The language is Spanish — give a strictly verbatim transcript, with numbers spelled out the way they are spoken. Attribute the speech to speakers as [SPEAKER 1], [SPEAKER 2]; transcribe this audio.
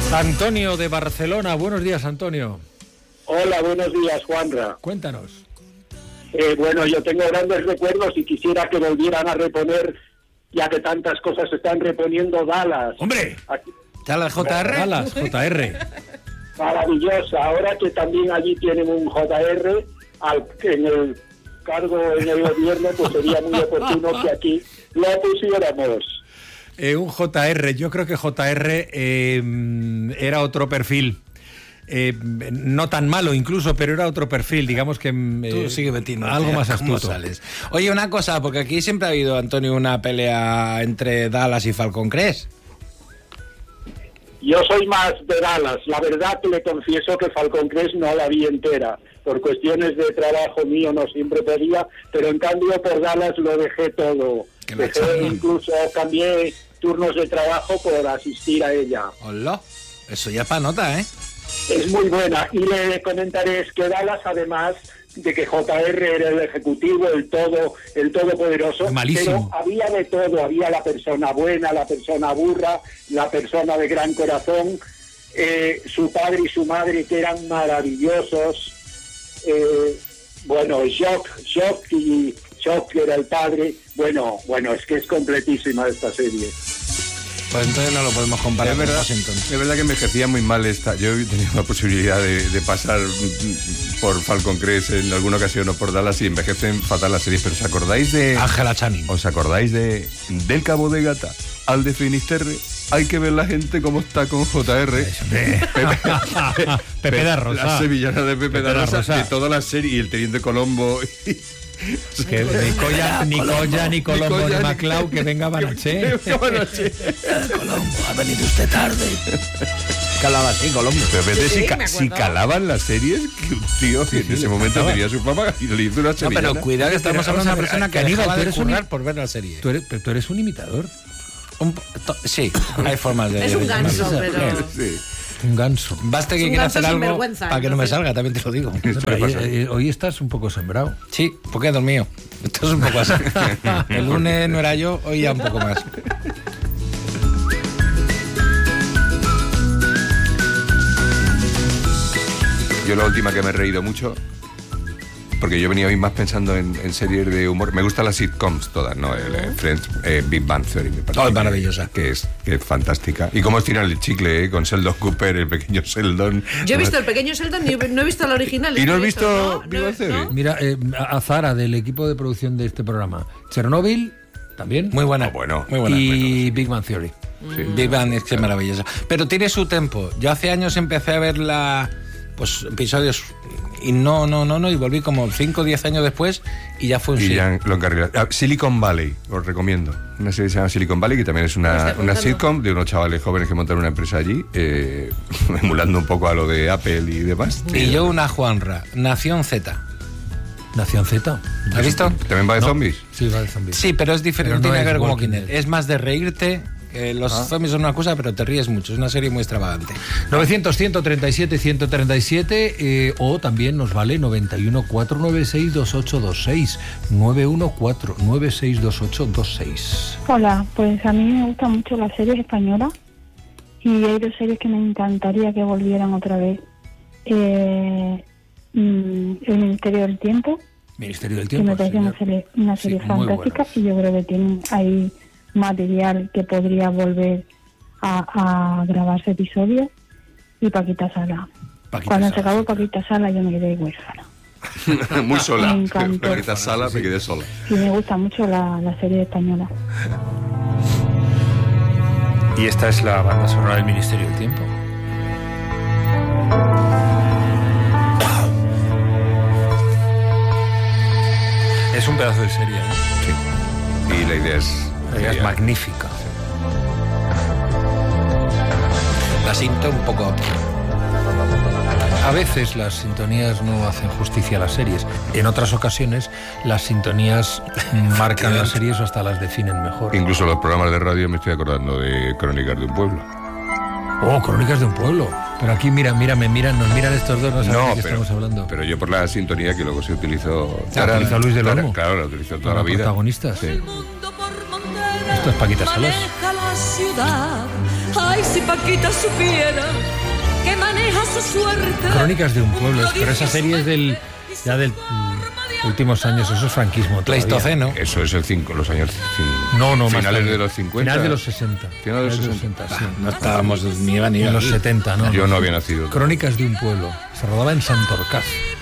[SPEAKER 1] Antonio de Barcelona, buenos días, Antonio.
[SPEAKER 2] Hola, buenos días, Juanra.
[SPEAKER 1] Cuéntanos.
[SPEAKER 2] Eh, bueno, yo tengo grandes recuerdos y quisiera que volvieran a reponer, ya que tantas cosas se están reponiendo, Dallas.
[SPEAKER 1] ¡Hombre!
[SPEAKER 2] Aquí,
[SPEAKER 3] ¿Dallas J R?
[SPEAKER 1] Dallas J R.
[SPEAKER 2] maravillosa. Ahora que también allí tienen un J R al, en el cargo en el gobierno, pues sería muy oportuno que aquí lo pusiéramos.
[SPEAKER 1] Eh, un J R, yo creo que J R eh, era otro perfil. Eh, no tan malo incluso, pero era otro perfil, digamos que eh,
[SPEAKER 3] Tú sigue metiendo
[SPEAKER 1] algo más
[SPEAKER 3] ¿cómo
[SPEAKER 1] astuto.
[SPEAKER 3] sales? Oye, una cosa, porque aquí siempre ha habido, Antonio, una pelea entre Dallas y Falcon Crest.
[SPEAKER 2] Yo soy más de Dallas. La verdad que le confieso que Falcon Crest no la vi entera. Por cuestiones de trabajo mío no siempre podía, pero en cambio por Dallas lo dejé todo. Dejé, incluso cambié turnos de trabajo por asistir a ella.
[SPEAKER 3] Hola, eso ya es para nota, ¿eh?
[SPEAKER 2] Es muy buena. Y le comentaré es que Dallas, además de que J R era el ejecutivo, el todo, el todopoderoso,
[SPEAKER 1] malísimo.
[SPEAKER 2] Pero había de todo, había la persona buena, la persona burra, la persona de gran corazón, eh, su padre y su madre que eran maravillosos, eh, bueno, Jock, Jock y Jock que era el padre, bueno, bueno, es que es completísima esta serie.
[SPEAKER 3] Pues entonces no lo podemos comparar
[SPEAKER 4] es
[SPEAKER 3] con
[SPEAKER 4] verdad,
[SPEAKER 3] Washington.
[SPEAKER 4] Es verdad que envejecía muy mal esta. Yo he tenido la posibilidad de, de pasar por Falcon Crest en alguna ocasión o por Dallas y envejecen fatal las series, pero ¿os acordáis de...
[SPEAKER 1] Ángela Channing.
[SPEAKER 4] ¿Os acordáis de Del Cabo de Gata al de Finisterre? Hay que ver la gente cómo está con J R.
[SPEAKER 1] Pepe, Pepe da Rosa.
[SPEAKER 4] La sevillana de Pepe, Pepe da Rosa,
[SPEAKER 1] Rosa.
[SPEAKER 4] de toda la serie, y el Teniente Colombo...
[SPEAKER 1] Que ni Colla, ni Colla, ni Colombo,
[SPEAKER 4] Colla,
[SPEAKER 1] ni
[SPEAKER 4] ni-
[SPEAKER 1] Maclau, que venga Banaché.
[SPEAKER 3] Colombo, ha venido usted tarde. Que hablaba así, Colombo.
[SPEAKER 4] Pero fíjate,
[SPEAKER 5] Sí,
[SPEAKER 4] si, ca-
[SPEAKER 5] me
[SPEAKER 4] si
[SPEAKER 5] acuerdo.
[SPEAKER 4] calaban las series, que un tío que en ese momento tenía su fama y le hizo una
[SPEAKER 3] No,
[SPEAKER 4] sevillana.
[SPEAKER 3] pero cuidado que estamos
[SPEAKER 1] Pero,
[SPEAKER 3] hablando de una
[SPEAKER 1] vamos a ver,
[SPEAKER 3] persona que
[SPEAKER 1] Aníbal,
[SPEAKER 3] dejaba
[SPEAKER 1] tú
[SPEAKER 3] de
[SPEAKER 1] eres un-
[SPEAKER 3] currar por ver la serie.
[SPEAKER 1] Tú eres, pero tú eres un imitador.
[SPEAKER 3] Un po- to- sí, hay formas de...
[SPEAKER 5] Es un
[SPEAKER 3] de-
[SPEAKER 5] ganso,
[SPEAKER 3] de-
[SPEAKER 5] pero...
[SPEAKER 4] Sí.
[SPEAKER 1] Un ganso.
[SPEAKER 3] Basta que
[SPEAKER 5] Es un
[SPEAKER 3] quiera
[SPEAKER 5] ganso
[SPEAKER 3] hacer algo
[SPEAKER 5] sinvergüenza,
[SPEAKER 3] para que no me
[SPEAKER 5] entonces.
[SPEAKER 3] salga, también te lo digo.
[SPEAKER 1] Pero hoy, eh, hoy estás un poco sembrado.
[SPEAKER 3] Sí, porque he dormido. Esto es un poco así. El lunes no era yo, hoy ya un poco más.
[SPEAKER 4] Yo la última que me he reído mucho, porque yo venía hoy más pensando en, en series de humor. Me gustan las sitcoms todas, ¿no? El, eh, Friends, eh, Big Bang Theory, me parece.
[SPEAKER 3] Oh, es maravillosa.
[SPEAKER 4] Que es, que es fantástica. Y cómo estiran el chicle, ¿eh? Con Sheldon Cooper, el pequeño Sheldon.
[SPEAKER 5] Yo he visto el pequeño Sheldon, ni- no he visto la original.
[SPEAKER 4] ¿Y no has
[SPEAKER 5] he
[SPEAKER 4] visto
[SPEAKER 5] ¿no?
[SPEAKER 4] Big
[SPEAKER 5] No,
[SPEAKER 4] Bang Theory?
[SPEAKER 5] ¿no?
[SPEAKER 1] Mira, eh, a Zara, del equipo de producción de este programa. Chernobyl, también.
[SPEAKER 3] Muy buena.
[SPEAKER 4] Ah, bueno.
[SPEAKER 3] Muy buena.
[SPEAKER 1] Y Big Bang Theory.
[SPEAKER 4] Sí.
[SPEAKER 3] Big Bang es que es maravillosa. Pero tiene su tiempo. Yo hace años empecé a ver la, pues episodios y no, no, no, no, y volví como cinco o diez años después y ya fue un
[SPEAKER 4] Y
[SPEAKER 3] sí.
[SPEAKER 4] ya lo encarrilé. Ah, Silicon Valley, os recomiendo. Una serie que se llama Silicon Valley, que también es una,
[SPEAKER 5] Está
[SPEAKER 4] una
[SPEAKER 5] apuntando.
[SPEAKER 4] sitcom de unos chavales jóvenes que montan una empresa allí, eh, emulando un poco a lo de Apple y demás.
[SPEAKER 3] Y yo una Juanra, Nación Z.
[SPEAKER 1] Nación Z.
[SPEAKER 3] ¿Has visto?
[SPEAKER 4] ¿También va de
[SPEAKER 1] No.
[SPEAKER 4] zombies?
[SPEAKER 1] Sí, va de zombies.
[SPEAKER 3] Sí, pero es diferente,
[SPEAKER 1] Pero no
[SPEAKER 3] tiene que
[SPEAKER 1] es
[SPEAKER 3] ver como
[SPEAKER 1] Walking
[SPEAKER 3] Kinel.
[SPEAKER 1] Dead.
[SPEAKER 3] Es más de reírte. que los
[SPEAKER 4] Ah.
[SPEAKER 3] zombies son una cosa, pero te ríes mucho. Es una serie muy extravagante.
[SPEAKER 1] novecientos, ciento treinta y siete, ciento treinta y siete eh, o también nos vale noventa y uno, cuatrocientos noventa y seis, veintiocho veintiséis. noventa y uno, cuatrocientos noventa y seis, veintiocho veintiséis.
[SPEAKER 6] Hola, pues a mí me gustan mucho las series españolas y hay dos series que me encantaría que volvieran otra vez. Eh, mm, El Ministerio del Tiempo,
[SPEAKER 1] Ministerio del
[SPEAKER 6] que
[SPEAKER 1] Tiempo.
[SPEAKER 6] me parece una
[SPEAKER 1] señor.
[SPEAKER 6] serie, una serie
[SPEAKER 1] Sí, muy
[SPEAKER 6] fantástica
[SPEAKER 1] buenas.
[SPEAKER 6] y yo creo que tienen ahí material que podría volver a, a grabarse episodios. Y Paquita Sala.
[SPEAKER 1] Paquita
[SPEAKER 6] Cuando
[SPEAKER 1] Sala,
[SPEAKER 6] se acabó
[SPEAKER 1] sí, claro.
[SPEAKER 6] Paquita Sala yo me quedé huérfana.
[SPEAKER 4] Muy sola.
[SPEAKER 6] Me encantó.
[SPEAKER 4] Paquita Sala, me quedé sola.
[SPEAKER 6] Y me gusta mucho la, la serie española.
[SPEAKER 1] Y esta es la banda sonora del Ministerio del Tiempo. Es un pedazo de serie, ¿eh?
[SPEAKER 4] Sí. Y la idea es...
[SPEAKER 1] La idea es
[SPEAKER 4] genial.
[SPEAKER 1] magnífica.
[SPEAKER 3] La siento un poco.
[SPEAKER 1] A veces las sintonías no hacen justicia a las series. En otras ocasiones las sintonías marcan las series o hasta las definen mejor.
[SPEAKER 4] Incluso los programas de radio, me estoy acordando de Crónicas de un Pueblo.
[SPEAKER 1] Oh, Crónicas de un Pueblo. Pero aquí mira, mírame, miran, nos miran estos dos, no saben de qué
[SPEAKER 4] pero,
[SPEAKER 1] estamos hablando.
[SPEAKER 4] pero yo por la sintonía que luego se utilizó...
[SPEAKER 1] La utilizó Luis del
[SPEAKER 4] Claro,
[SPEAKER 1] Olmo.
[SPEAKER 4] Claro, la utilizó toda
[SPEAKER 1] Para
[SPEAKER 4] la vida.
[SPEAKER 1] protagonistas.
[SPEAKER 4] Sí.
[SPEAKER 1] Esto es Paquita Salas.
[SPEAKER 7] Maneja la ciudad Ay, si Paquita supiera que maneja su suerte.
[SPEAKER 1] Crónicas de un pueblo, pero esa serie es del ya del mm, últimos años, eso es franquismo.
[SPEAKER 3] Pleistoceno.
[SPEAKER 4] Eso es el cinco, los años cin-
[SPEAKER 1] No, no, más
[SPEAKER 4] finales
[SPEAKER 1] tarde.
[SPEAKER 4] de los cincuenta.
[SPEAKER 1] Finales de los sesenta.
[SPEAKER 4] Finales de los sesenta.
[SPEAKER 1] sí.
[SPEAKER 3] No estábamos ni iba ni
[SPEAKER 1] En
[SPEAKER 3] iba
[SPEAKER 1] los
[SPEAKER 3] aquí.
[SPEAKER 1] setenta, ¿no?
[SPEAKER 4] Yo no había nacido.
[SPEAKER 1] Crónicas de un pueblo. Se rodaba en Santorcaz.